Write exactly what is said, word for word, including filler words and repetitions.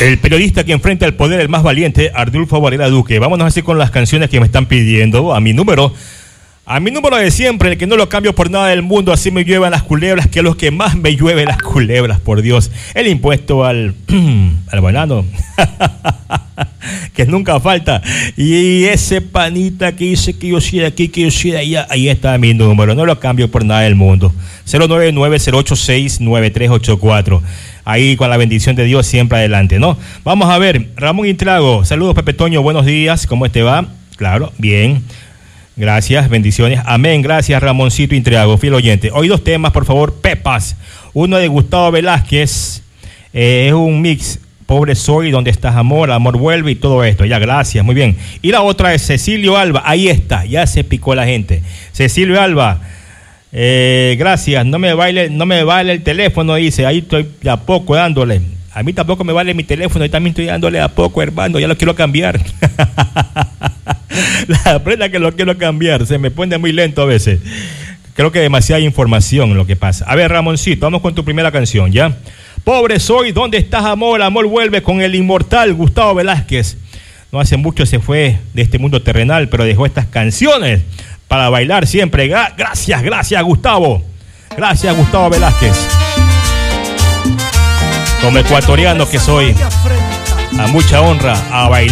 El periodista que enfrenta el poder, el más valiente, Arnulfo Varela Duque. Vámonos así con las canciones que me están pidiendo a mi número. A mi número de siempre, el que no lo cambio por nada del mundo. Así me lluevan las culebras, que es lo que más me llueve las culebras, por Dios. El impuesto al, al banano, que nunca falta. Y ese panita que dice que yo soy de aquí, que yo soy de allá. Ahí está mi número, no lo cambio por nada del mundo. cero nueve nueve, cero ocho seis, nueve tres ocho cuatro. Ahí con la bendición de Dios siempre adelante, ¿no? Vamos a ver, Ramón Intrago. Saludos, Pepe Toño, buenos días. ¿Cómo te va? Claro, bien. Gracias, bendiciones. Amén, gracias, Ramoncito Intriago, fiel oyente. Hoy dos temas, por favor, Pepas. Uno de Gustavo Velázquez, eh, es un mix, Pobre soy, ¿dónde estás, amor? Amor vuelve y todo esto. Ya, gracias, muy bien. Y la otra es Cecilio Alba, ahí está, ya se picó la gente. Cecilio Alba, eh, gracias, no me baile, no me vale el teléfono, dice, ahí estoy de a poco dándole. A mí tampoco me vale mi teléfono, y también estoy dándole a poco, hermano, ya lo quiero cambiar. La prenda que lo quiero cambiar, se me pone muy lento a veces. Creo que demasiada información lo que pasa. A ver, Ramoncito, vamos con tu primera canción, ¿ya? Pobre soy, ¿dónde estás, amor? Amor vuelve con el inmortal Gustavo Velázquez. No hace mucho se fue de este mundo terrenal, pero dejó estas canciones para bailar siempre. Gracias, gracias, Gustavo. Gracias, Gustavo Velázquez. Como ecuatoriano que soy, a mucha honra, a bailar.